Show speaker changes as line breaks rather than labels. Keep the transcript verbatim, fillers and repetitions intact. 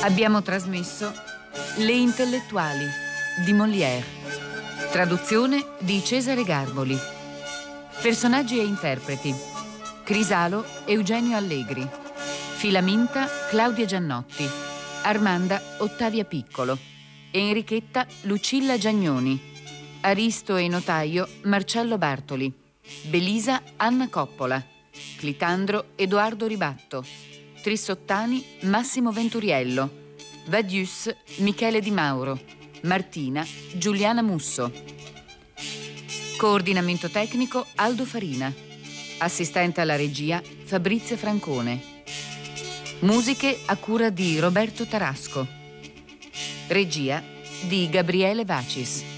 Abbiamo trasmesso Le intellettuali di Molière, traduzione di Cesare Garboli. Personaggi e interpreti: Crisalo Eugenio Allegri, Filaminta Claudia Giannotti, Armanda Ottavia Piccolo, Enrichetta Lucilla Giagnoni, Aristo e notaio Marcello Bartoli, Belisa Anna Coppola, Clitandro Edoardo Ribatto, Trissottani Massimo Venturiello, Vadius Michele Di Mauro, Martina Giuliana Musso. Coordinamento tecnico Aldo Farina. Assistente alla regia Fabrizio Francone. Musiche a cura di Roberto Tarasco. Regia di Gabriele Vacis.